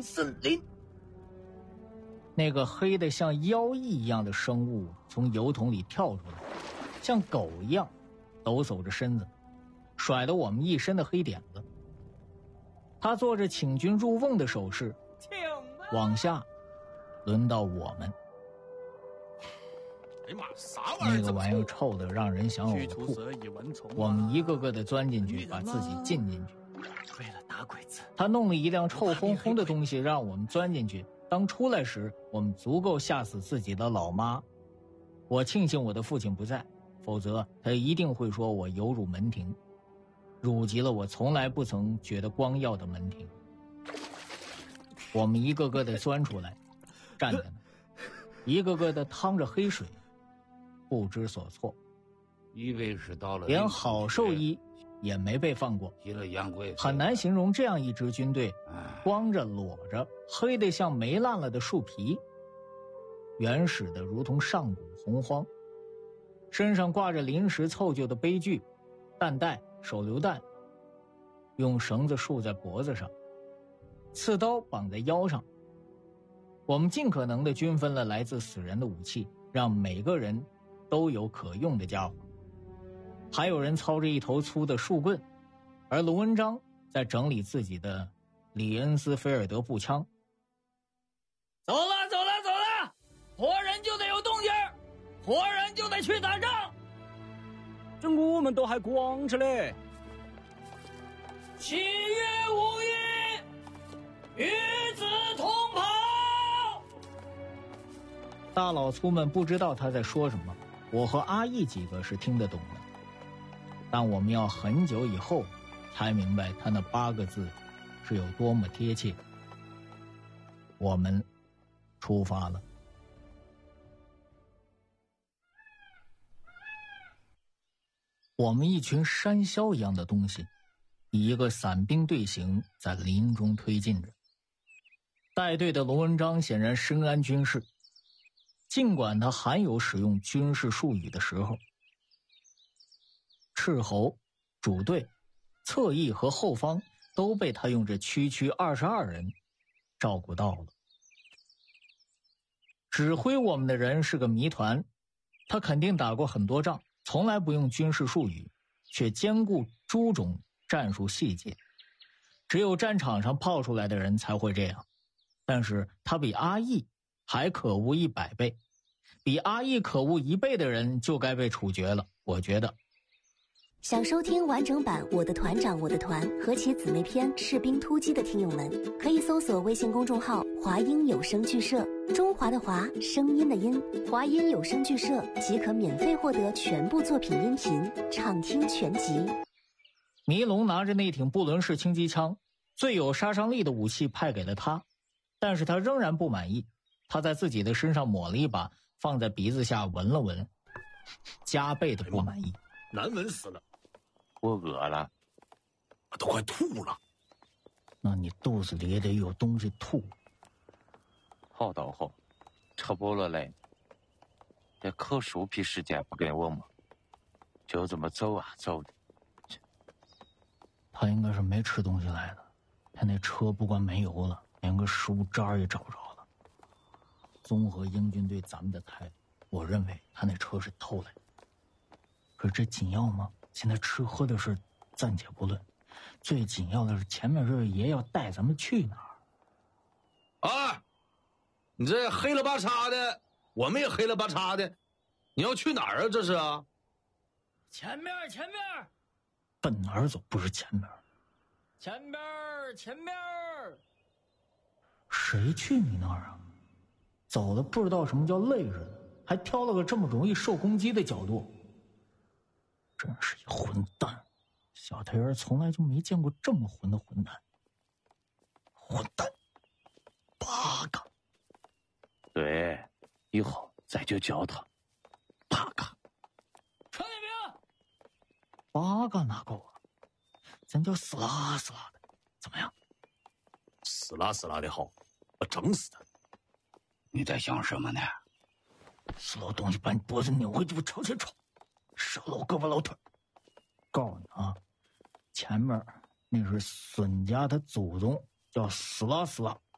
黑森林。 那个黑的像妖异一样的生物从油桶里跳出来，像狗一样抖擞着身子，甩得我们一身的黑点子。他做着请君入瓮的手势，往下轮到我们。 哎妈，啥玩意儿？ 那个玩意儿臭的让人想呕吐。我们一个个的钻进去，把自己浸进去。 为了打鬼子， 他弄了一辆臭烘烘的东西让我们钻进去。当出来时，我们足够吓死自己的老妈。我庆幸我的父亲不在，否则他一定会说我有辱门庭，辱及了我从来不曾觉得光耀的门庭。我们一个个的钻出来，站在那，一个个的趟着黑水，不知所措。 以为是到了， 连郝寿一也没被放过。很难形容这样一支军队，光着裸着，黑得像霉烂了的树皮，原始的如同上古洪荒，身上挂着临时凑就的杯具、弹袋、手榴弹，用绳子束在脖子上，刺刀绑在腰上。我们尽可能地均分了来自死人的武器，让每个人都有可用的家伙。还有人操着一头粗的树棍，而卢文章在整理自己的里恩斯菲尔德步枪。 走了走了走了，活人就得有动静，活人就得去打仗。 这我们都还光着嘞。 7月5日，与子同跑。 大老粗们不知道他在说什么，我和阿义几个是听得懂的，但我们要很久以后才明白他那8个字是有多么贴切。我们出发了。我们一群山魈一样的东西，以一个散兵队形在林中推进着。带队的罗文章显然深谙军事，尽管他含有使用军事术语的时候。斥候、主队、侧翼和后方都被他用这区22人照顾到了。指挥我们的人是个谜团，他肯定打过很多仗，从来不用军事术语，却兼顾诸种战术细节，只有战场上泡出来的人才会这样。但是他比阿义还可恶100倍，比阿义可恶1倍的人就该被处决了，我觉得。 想收听完整版《我的团长我的团》和其姊妹篇《士兵突击》的听友们，可以搜索微信公众号华音有声剧社，中华的华，声音的音，华音有声剧社即可免费获得全部作品音频，畅听全集。 迷龙拿着那挺布伦式轻机枪，最有杀伤力的武器派给了他，但是他仍然不满意。他在自己的身上抹了一把，放在鼻子下闻了闻，加倍的不满意。 难闻死了。 我饿了， 我都快吐了。 那你肚子里也得有东西吐。 好倒好，吃饱了嘞。这啃树皮时间不给我吗？就这么走啊走。 他应该是没吃东西来的，他那车不光没油了，连个食物渣也找不着了。综合英军对咱们的态度，我认为他那车是偷来的。可是这紧要吗？现在吃喝的事暂且不论，最紧要的是前面这位爷要带咱们去哪儿？ 啊，你这黑了吧嚓的，我们也黑了吧嚓的，你要去哪儿啊？这是啊？ 前面， 奔哪儿走？不是前面。 前面。 谁去你那儿啊？走的不知道什么叫累人，还挑了个这么容易受攻击的角度。真是一混蛋，小太阳从来就没见过这么混的混蛋。混蛋，8个。 对，以后咱就叫他8个。 传点兵。 8个哪够啊？咱叫死啦死啦的，怎么样？ 死啦死啦的好，我整死他。 你在想什么呢？ 死老东西，把你脖子扭回去，我朝前闯，少露胳膊露腿。告诉你啊，前面那是孙家他祖宗，叫死啦死啦，